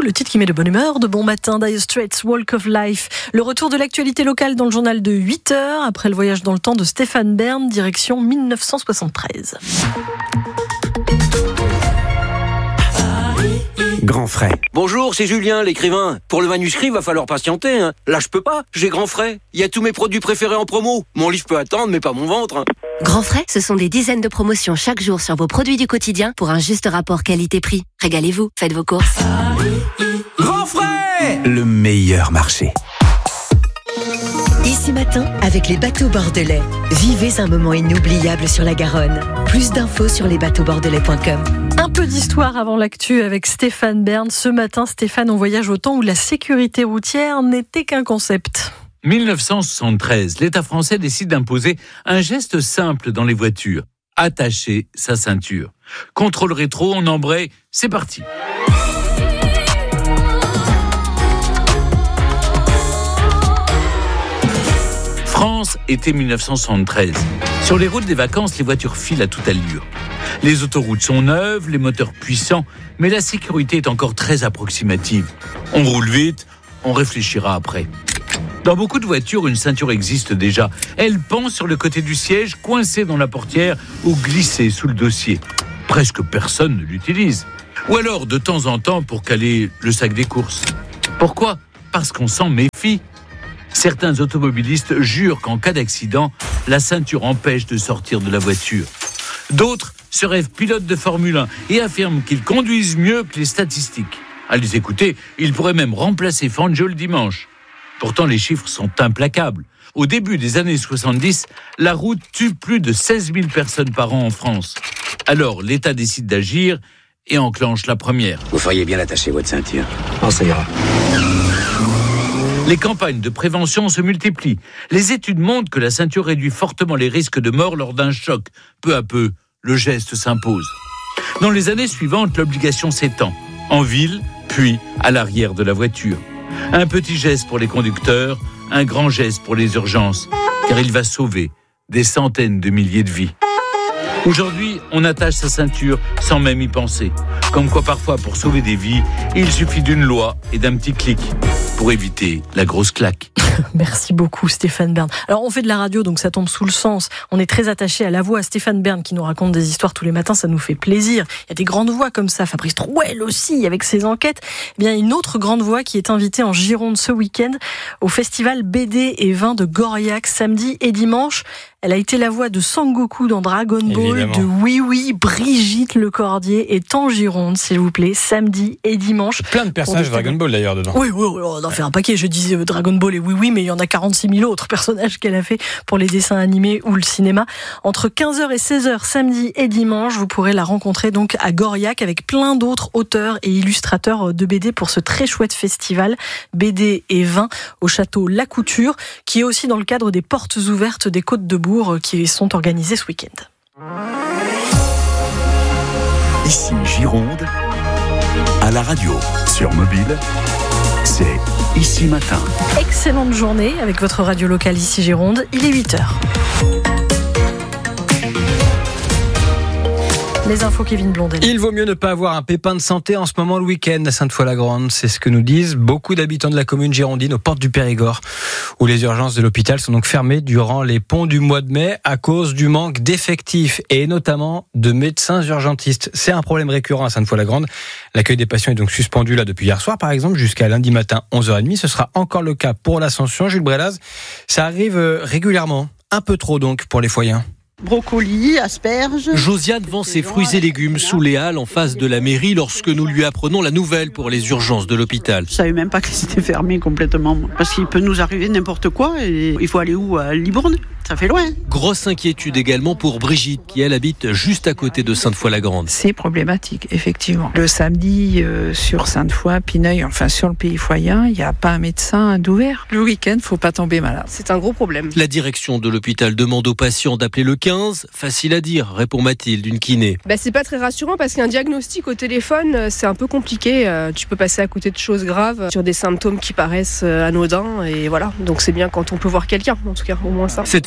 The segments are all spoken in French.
Le titre qui met de bonne humeur, de bon matin, Dire Straits, Walk of Life. Le retour de l'actualité locale dans le journal de 8h, après le voyage dans le temps de Stéphane Bern, direction 1973. Grand frais. Bonjour, c'est Julien, l'écrivain. Pour le manuscrit, va falloir patienter. Là, je peux pas. J'ai Grand frais. Il y a tous mes produits préférés en promo. Mon livre peut attendre, mais pas mon ventre. Grand frais, ce sont des dizaines de promotions chaque jour sur vos produits du quotidien pour un juste rapport qualité-prix. Régalez-vous, faites vos courses. Grand frais, le meilleur marché. Ici Matin, avec les bateaux bordelais. Vivez un moment inoubliable sur la Garonne. Plus d'infos sur lesbateauxbordelais.com. Un peu d'histoire avant l'actu avec Stéphane Bern. Ce matin, Stéphane, on voyage au temps où la sécurité routière n'était qu'un concept. 1973, l'État français décide d'imposer un geste simple dans les voitures. Attacher sa ceinture. Contrôle rétro, on embraye, c'est parti. France, été 1973. Sur les routes des vacances, les voitures filent à toute allure. Les autoroutes sont neuves, les moteurs puissants, mais la sécurité est encore très approximative. On roule vite, on réfléchira après. Dans beaucoup de voitures, une ceinture existe déjà. Elle pend sur le côté du siège, coincée dans la portière ou glissée sous le dossier. Presque personne ne l'utilise. Ou alors, de temps en temps, pour caler le sac des courses. Pourquoi ? Parce qu'on s'en méfie. Certains automobilistes jurent qu'en cas d'accident, la ceinture empêche de sortir de la voiture. D'autres se rêvent pilotes de Formule 1 et affirment qu'ils conduisent mieux que les statistiques. À les écouter, ils pourraient même remplacer Fangio le dimanche. Pourtant, les chiffres sont implacables. Au début des années 70, la route tue plus de 16 000 personnes par an en France. Alors, l'État décide d'agir et enclenche la première. Vous feriez bien d'attacher votre ceinture. Oh, ça ira. Les campagnes de prévention se multiplient. Les études montrent que la ceinture réduit fortement les risques de mort lors d'un choc. Peu à peu, le geste s'impose. Dans les années suivantes, l'obligation s'étend. En ville, puis à l'arrière de la voiture. Un petit geste pour les conducteurs, un grand geste pour les urgences, car il va sauver des centaines de milliers de vies. Aujourd'hui, on attache sa ceinture sans même y penser. Comme quoi parfois, pour sauver des vies, il suffit d'une loi et d'un petit clic pour éviter la grosse claque. Merci beaucoup Stéphane Bern. Alors on fait de la radio donc ça tombe sous le sens. On est très attaché à la voix. Stéphane Bern qui nous raconte des histoires tous les matins, ça nous fait plaisir. Il y a des grandes voix comme ça. Fabrice Trouel aussi avec ses enquêtes. Eh bien une autre grande voix qui est invitée en Gironde ce week-end au festival BD et vin de Goriac samedi et dimanche. Elle a été la voix de Sangoku dans Dragon Ball, évidemment. De Oui Oui, Brigitte Lecordier est en Gironde, s'il vous plaît, samedi et dimanche. Plein de personnages de Dragon Ball d'ailleurs dedans. Oui, on en fait un paquet. Je disais Dragon Ball et Oui Oui, mais il y en a 46 000 autres personnages qu'elle a fait pour les dessins animés ou le cinéma. Entre 15h et 16h samedi et dimanche, vous pourrez la rencontrer donc à Goriac avec plein d'autres auteurs et illustrateurs de BD pour ce très chouette festival BD et vin au château La Couture, qui est aussi dans le cadre des portes ouvertes des Côtes de Bourg qui sont organisés ce week-end. Ici Gironde, à la radio, sur mobile, c'est Ici Matin. Excellente journée avec votre radio locale Ici Gironde, il est 8h. Les infos, Kevin Blondel. Il vaut mieux ne pas avoir un pépin de santé en ce moment le week-end à Sainte-Foy-la-Grande. C'est ce que nous disent beaucoup d'habitants de la commune girondine aux portes du Périgord, où les urgences de l'hôpital sont donc fermées durant les ponts du mois de mai à cause du manque d'effectifs et notamment de médecins urgentistes. C'est un problème récurrent à Sainte-Foy-la-Grande. L'accueil des patients est donc suspendu là depuis hier soir par exemple jusqu'à lundi matin 11h30. Ce sera encore le cas pour l'Ascension. Jules Brelaz, ça arrive régulièrement. Un peu trop donc pour les foyens. Brocolis, asperges. Josiane vend ses fruits et légumes sous les halles en face de la mairie lorsque nous lui apprenons la nouvelle pour les urgences de l'hôpital. Je savais même pas que c'était fermé complètement. Parce qu'il peut nous arriver n'importe quoi et il faut aller où ? À Libourne ? Ça fait loin. Grosse inquiétude également pour Brigitte qui elle habite juste à côté de Sainte-Foy-la-Grande. C'est problématique, effectivement. Le samedi sur Sainte-Foy, Pineuil, enfin sur le pays foyen, il n'y a pas un médecin d'ouvert. Le week-end, faut pas tomber malade. C'est un gros problème. La direction de l'hôpital demande aux patients d'appeler le 15. Facile à dire, répond Mathilde, une kiné. C'est pas très rassurant parce qu'un diagnostic au téléphone, c'est un peu compliqué. Tu peux passer à côté de choses graves sur des symptômes qui paraissent anodins et voilà. Donc c'est bien quand on peut voir quelqu'un, en tout cas, au moins ça. Cette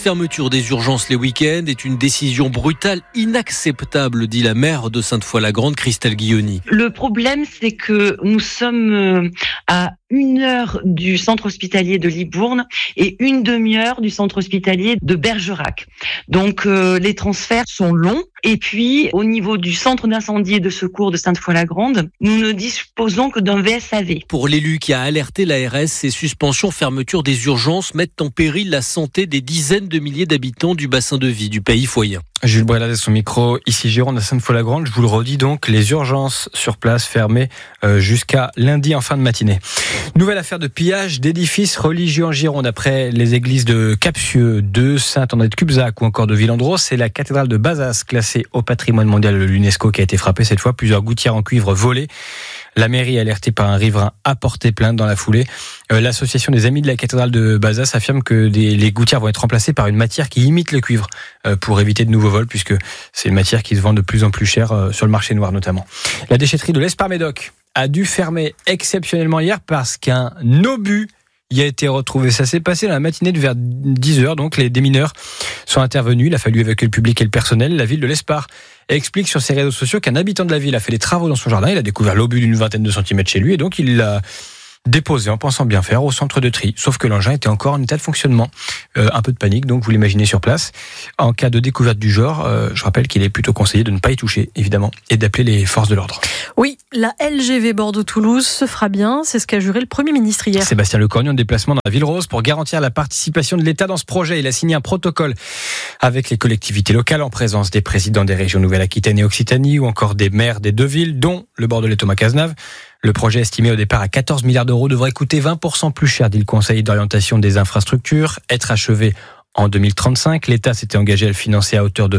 fermeture des urgences les week-ends est une décision brutale, inacceptable, dit la maire de Sainte-Foy-la-Grande, Christelle Guilloni. Le problème, c'est que nous sommes à 1 heure du centre hospitalier de Libourne et 1 demi-heure du centre hospitalier de Bergerac. Donc les transferts sont longs. Et puis, au niveau du centre d'incendie et de secours de Sainte-Foy-la-Grande, nous ne disposons que d'un VSAV. Pour l'élu qui a alerté l'ARS, ces suspensions, fermetures des urgences mettent en péril la santé des dizaines de milliers d'habitants du bassin de vie du pays foyen. Jules Brelaz à son micro, ici Gironde à Sainte-Foy-la-Grande. Je vous le redis donc, les urgences sur place fermées jusqu'à lundi en fin de matinée. Nouvelle affaire de pillage d'édifices religieux en Gironde. Après les églises de Capsieux, de Saint-André-de-Cubzac ou encore de Villandros, c'est la cathédrale de Bazas, classée au patrimoine mondial de l'UNESCO, qui a été frappée cette fois. Plusieurs gouttières en cuivre volées. La mairie, alertée par un riverain, a porté plainte dans la foulée. L'association des Amis de la cathédrale de Bazas affirme que les gouttières vont être remplacées par une matière qui imite le cuivre pour éviter de nouveaux vols, puisque c'est une matière qui se vend de plus en plus cher sur le marché noir notamment. La déchetterie de l'Espar-Médoc a dû fermer exceptionnellement hier parce qu'un obus y a été retrouvé. Ça s'est passé dans la matinée de vers 10h, donc les démineurs sont intervenus. Il a fallu évacuer le public et le personnel. La ville de l'Espar explique sur ses réseaux sociaux qu'un habitant de la ville a fait des travaux dans son jardin. Il a découvert l'obus d'une 20aine de centimètres chez lui et donc il l'a déposé en pensant bien faire au centre de tri. Sauf que l'engin était encore en état de fonctionnement. Un peu de panique, donc vous l'imaginez sur place. En cas de découverte du genre, je rappelle qu'il est plutôt conseillé de ne pas y toucher, évidemment, et d'appeler les forces de l'ordre. Oui, la LGV Bordeaux-Toulouse se fera bien, c'est ce qu'a juré le Premier ministre hier. Sébastien Lecornu en déplacement dans la Ville Rose pour garantir la participation de l'État dans ce projet. Il a signé un protocole avec les collectivités locales en présence des présidents des régions Nouvelle-Aquitaine et Occitanie ou encore des maires des deux villes, dont le Bordelais Thomas Cazenave. Le projet estimé au départ à 14 milliards d'euros devrait coûter 20% plus cher, dit le Conseil d'orientation des infrastructures, être achevé en 2035. L'État s'était engagé à le financer à hauteur de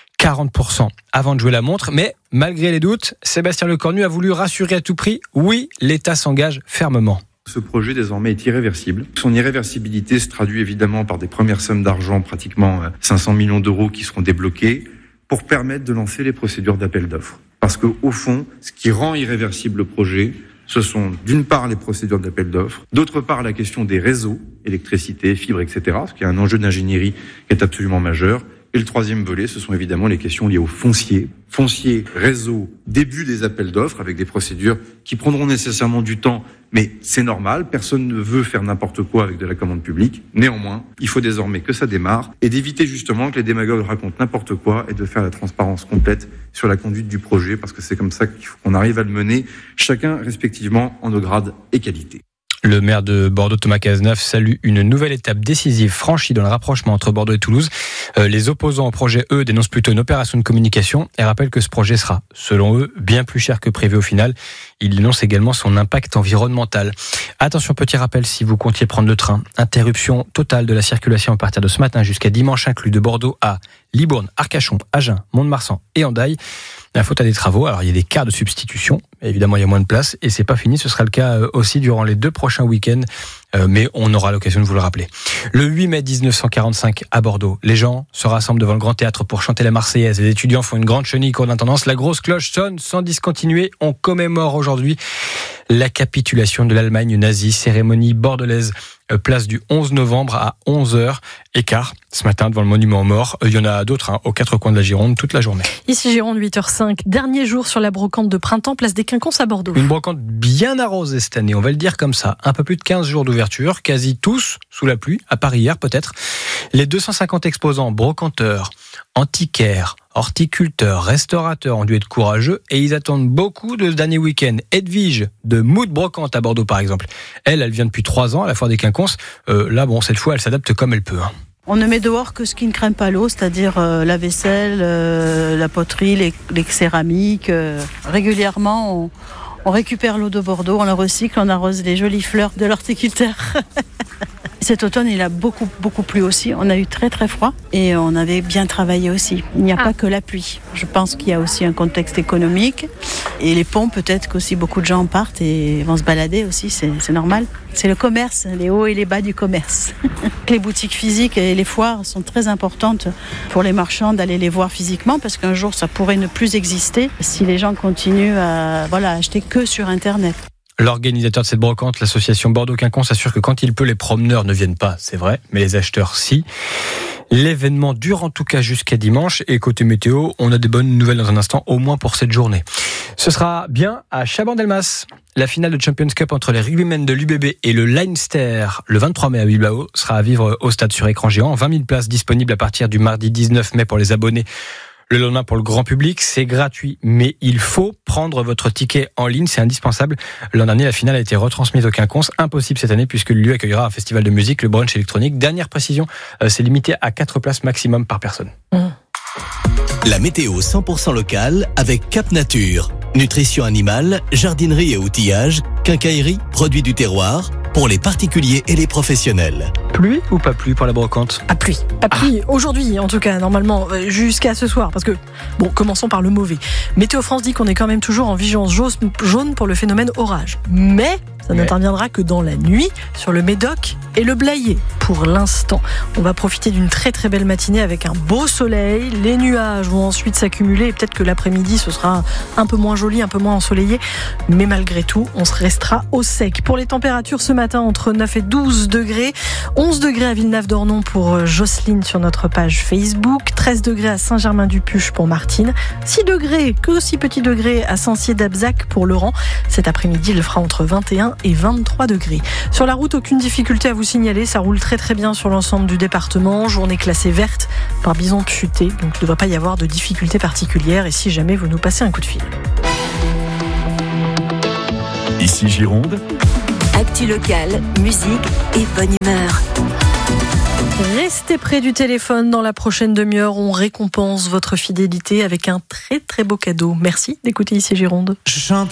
40% avant de jouer la montre. Mais malgré les doutes, Sébastien Lecornu a voulu rassurer à tout prix. Oui, l'État s'engage fermement. Ce projet désormais est irréversible. Son irréversibilité se traduit évidemment par des premières sommes d'argent, pratiquement 500 millions d'euros qui seront débloqués pour permettre de lancer les procédures d'appel d'offres. Parce que, au fond, ce qui rend irréversible le projet, ce sont d'une part les procédures d'appel d'offres, d'autre part la question des réseaux, électricité, fibres, etc., ce qui est un enjeu d'ingénierie qui est absolument majeur. Et le troisième volet, ce sont évidemment les questions liées au foncier. Foncier, réseau, début des appels d'offres avec des procédures qui prendront nécessairement du temps, mais c'est normal, personne ne veut faire n'importe quoi avec de la commande publique. Néanmoins, il faut désormais que ça démarre et d'éviter justement que les démagogues racontent n'importe quoi et de faire la transparence complète sur la conduite du projet, parce que c'est comme ça qu'il faut qu'on arrive à le mener, chacun respectivement en nos grades et qualités. Le maire de Bordeaux, Thomas Cazenave, salue une nouvelle étape décisive franchie dans le rapprochement entre Bordeaux et Toulouse. Les opposants au projet, eux, dénoncent plutôt une opération de communication et rappellent que ce projet sera, selon eux, bien plus cher que prévu au final. Ils dénoncent également son impact environnemental. Attention, petit rappel, si vous comptiez prendre le train, interruption totale de la circulation à partir de ce matin jusqu'à dimanche inclus de Bordeaux à Libourne, Arcachon, Agen, Mont-de-Marsan et Hendaye. La faute à des travaux. Alors, il y a des quarts de substitution. Évidemment, il y a moins de place et c'est pas fini. Ce sera le cas aussi durant les 2 prochains week-ends. Mais on aura l'occasion de vous le rappeler. Le 8 mai 1945 à Bordeaux, les gens se rassemblent devant le Grand Théâtre pour chanter la Marseillaise. Les étudiants font une grande chenille cours d'intendance. La grosse cloche sonne sans discontinuer. On commémore aujourd'hui la capitulation de l'Allemagne nazie. Cérémonie bordelaise, place du 11 novembre à 11h. Écart ce matin devant le monument aux morts. Il y en a d'autres aux 4 coins de la Gironde toute la journée. Ici Gironde, 8h05. Dernier jour sur la brocante de printemps, place des Quinconces à Bordeaux. Une brocante bien arrosée cette année, on va le dire comme ça. Un peu plus de 15 jours d'ouverture, quasi tous sous la pluie, à part hier peut-être. Les 250 exposants, brocanteurs, antiquaires, horticulteurs, restaurateurs ont dû être courageux et ils attendent beaucoup de ce dernier week-end. Edwige de Mood Brocante à Bordeaux par exemple. Elle vient depuis 3 ans à la foire des Quinconces. Là, cette fois, elle s'adapte comme elle peut. On ne met dehors que ce qui ne craint pas l'eau, c'est-à-dire la vaisselle, la poterie, les céramiques. Régulièrement, on récupère l'eau de Bordeaux, on la recycle, on arrose les jolies fleurs de l'horticulteur. Cet automne, il a beaucoup plu aussi. On a eu très très froid et on avait bien travaillé aussi. Il n'y a pas que la pluie. Je pense qu'il y a aussi un contexte économique. Et les ponts, peut-être qu'aussi beaucoup de gens partent et vont se balader aussi, c'est normal. C'est le commerce, les hauts et les bas du commerce. Les boutiques physiques et les foires sont très importantes pour les marchands d'aller les voir physiquement parce qu'un jour, ça pourrait ne plus exister si les gens continuent à acheter que sur Internet. L'organisateur de cette brocante, l'association Bordeaux-Quinconce, assure que quand il pleut, les promeneurs ne viennent pas, c'est vrai, mais les acheteurs si. L'événement dure en tout cas jusqu'à dimanche et côté météo, on a des bonnes nouvelles dans un instant, au moins pour cette journée. Ce sera bien à Chabandelmas. La finale de Champions Cup entre les rugbymen de l'UBB et le Leinster le 23 mai à Bilbao sera à vivre au stade sur écran géant. 20 000 places disponibles à partir du mardi 19 mai pour les abonnés. Le lendemain pour le grand public, c'est gratuit, mais il faut prendre votre ticket en ligne, c'est indispensable. L'an dernier, la finale a été retransmise au Quinconce, impossible cette année puisque le lieu accueillera un festival de musique, le brunch électronique. Dernière précision, c'est limité à 4 places maximum par personne. La météo 100% locale avec Cap Nature. Nutrition animale, jardinerie et outillage, quincaillerie, produits du terroir, pour les particuliers et les professionnels. Pluie ou pas pluie pour la brocante ? À pluie. Aujourd'hui, en tout cas, normalement, jusqu'à ce soir. Parce que, bon, commençons par le mauvais. Météo France dit qu'on est quand même toujours en vigilance jaune pour le phénomène orage. Mais ça n'interviendra que dans la nuit sur le Médoc et le Blayais. Pour l'instant, on va profiter d'une très très belle matinée avec un beau soleil. Les nuages vont ensuite s'accumuler et peut-être que l'après-midi ce sera un peu moins joli, un peu moins ensoleillé. Mais malgré tout, on se restera au sec. Pour les températures ce matin, entre 9 et 12 degrés. 11 degrés à Villeneuve-d'Ornon pour Jocelyne sur notre page Facebook. 13 degrés à Saint-Germain-du-Puche pour Martine. 6 degrés, que aussi petits degrés à Sancier-d'Abzac pour Laurent. Cet après-midi, il fera entre 21 et 23 degrés. Sur la route, aucune difficulté à vous signaler. Ça roule très très bien sur l'ensemble du département. Journée classée verte par bison futé. Donc il ne devrait pas y avoir de difficultés particulières. Et si jamais vous nous passez un coup de fil. Ici Gironde. Actu locale, musique et bonne humeur. Restez près du téléphone. Dans la prochaine demi-heure, on récompense votre fidélité avec un très très beau cadeau. Merci d'écouter Ici Gironde.